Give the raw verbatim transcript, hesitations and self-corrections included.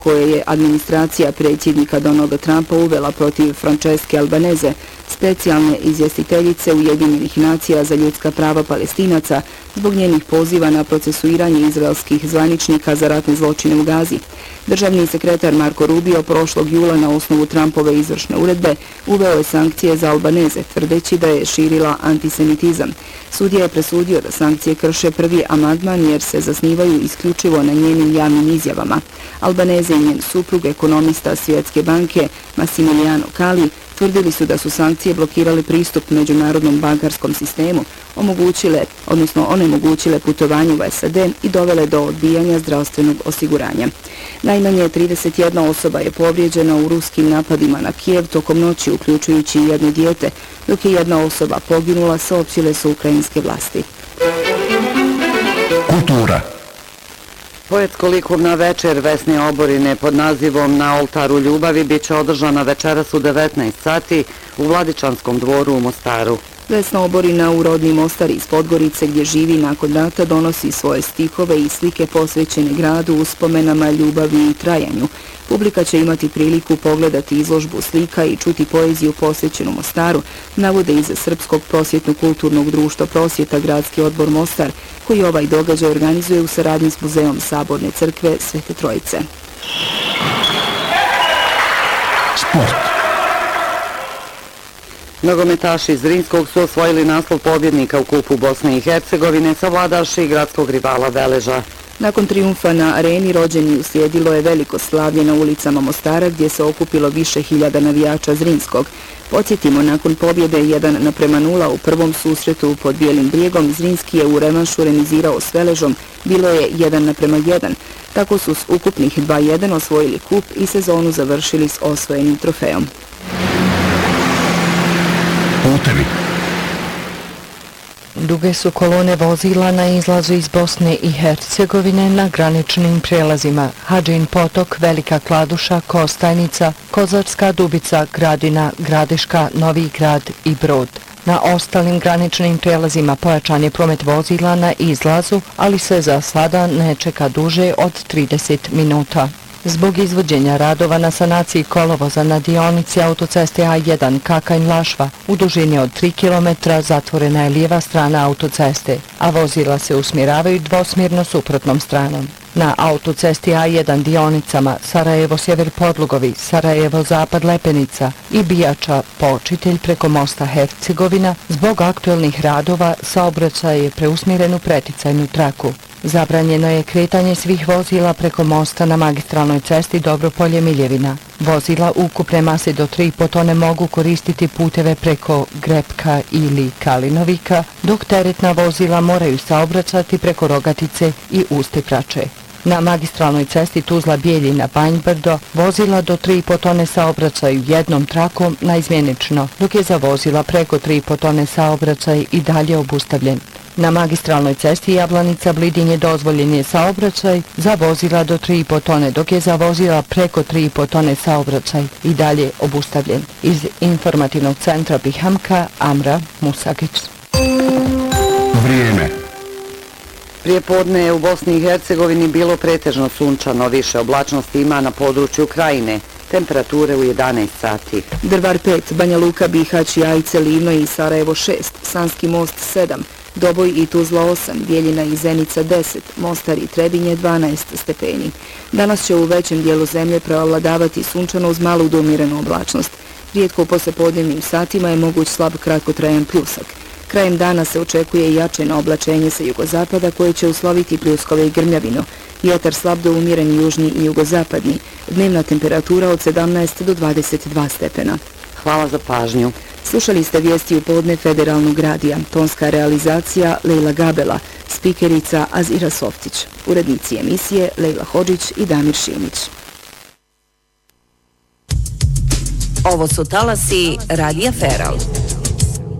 koje je administracija predsjednika Donalda Trumpa uvela protiv Franceske Albaneze, specijalne izvjestiteljice Ujedinjenih nacija za ljudska prava Palestinaca, zbog njenih poziva na procesuiranje izraelskih zvaničnika za ratne zločine u Gazi. Državni sekretar Marco Rubio prošlog jula na osnovu Trumpove izvršne uredbe uveo je sankcije za Albaneze, tvrdeći da je širila antisemitizam. Sudija je presudio da sankcije krše prvi amandman jer se zasnivaju isključivo na njenim javnim izjavama. Albaneze i njen suprug, ekonomista Svjetske banke Massimiliano Cali, tvrdili su da su sankcije blokirale pristup međunarodnom bankarskom sistemu, omogućile, odnosno onemogućile putovanje u S A D i dovele do odbijanja zdravstvenog osiguranja. Najmanje trideset jedna osoba je povrijeđena u ruskim napadima na Kijev tokom noći, uključujući jedno dijete, dok je jedna osoba poginula, saopćile su ukrajinske vlasti. Kultura. Poetsko-likovna večer Vesne Oborine pod nazivom Na oltaru ljubavi bit će održana večeras u devetnaest sati u Vladičanskom dvoru u Mostaru. Vesna Oborina u rodni Mostar iz Podgorice, gdje živi nakon rata, donosi svoje stihove i slike posvećene gradu, uspomenama, ljubavi i trajanju. Publika će imati priliku pogledati izložbu slika i čuti poeziju posvećenu Mostaru, navode iz Srpskog prosvjetno-kulturnog društva Prosvjeta Gradski odbor Mostar, koji ovaj događaj organizuje u saradnji s Muzejom Saborne crkve Svete Trojice. Sport. Nogometaši iz Zrinskog su osvojili naslov pobjednika u kupu Bosne i Hercegovine, savladavši gradskog rivala Veleža. Nakon trijumfa na areni rođeni uslijedilo je veliko slavlje na ulicama Mostara, gdje se okupilo više hiljada navijača Zrinskog. Podsjetimo, nakon pobjede jedan naprema nula u prvom susretu pod Bijelim brijegom, Zrinski je u revanšu remizirao s Veležom, bilo je jedan naprema jedan. Tako su s ukupnih dva jedan osvojili kup i sezonu završili s osvojenim trofejom. Putevi. Duge su kolone vozila na izlazu iz Bosne i Hercegovine na graničnim prelazima Hadžin potok, Velika Kladuša, Kostajnica, Kozarska Dubica, Gradina, Gradiška, Novi Grad i Brod. Na ostalim graničnim prelazima pojačan je promet vozila na izlazu, ali se za sada ne čeka duže od trideset minuta. Zbog izvođenja radova na sanaciji kolovoza na dionici autoceste A jedan Kakanj-Lašva u dužini od tri kilometra zatvorena je lijeva strana autoceste, a vozila se usmjeravaju dvosmjerno suprotnom stranom. Na autocesti A jedan dionicama Sarajevo-Sjever Podlugovi, Sarajevo-Zapad Lepenica i Bijača Počitelj preko mosta Hercegovina, zbog aktuelnih radova saobraćaj je preusmjeren u preticajnu traku. Zabranjeno je kretanje svih vozila preko mosta na magistralnoj cesti Dobropolje-Miljevina. Vozila ukupne mase do tri i po tone mogu koristiti puteve preko Grepka ili Kalinovika, dok teretna vozila moraju saobraćati preko Rogatice i Uste Krače. Na magistralnoj cesti Tuzla-Bijeljina-Banjbrdo vozila do tri i po tone saobraćaju jednom trakom naizmjenično, dok je za vozila preko tri i po tone saobraćaj i dalje obustavljen. Na magistralnoj cesti Jablanica-Blidinje dozvoljen je saobraćaj za vozila do tri i po tone, dok je za vozila preko tri i po tone saobraćaj i dalje obustavljen. Iz informativnog centra Bihamka, Amra Musagić. Vrijeme. Prije podne je u Bosni i Hercegovini bilo pretežno sunčano, više oblačnosti ima na području Krajine. Temperature u jedanaest sati. Drvar pet, Banja Luka, Bihać, Jajce, Livno i Sarajevo šest, Sanski most sedam, Doboj i Tuzla osam, Bijeljina i Zenica deset, Mostar i Trebinje dvanaest stepeni. Danas će u većem dijelu zemlje preovladavati sunčano uz malu do umjerenu oblačnost. Rijetko u poslepodnevnim satima je moguć slab kratkotrajan pljusak. Krajem dana se očekuje i jačeno oblačenje sa jugozapada koje će usloviti pljuskove i grmljavinu. Vjetar slab do umjeren južni i jugozapadni. Dnevna temperatura od sedamnaest do dvadeset dva stepena. Hvala za pažnju. Slušali ste vijesti u podne Federalnog radija. Tonska realizacija Lejla Gabela, spikerica Azira Softić. Urednici emisije Lejla Hodžić i Damir Šimić. Ovo su talasi Radija Feral.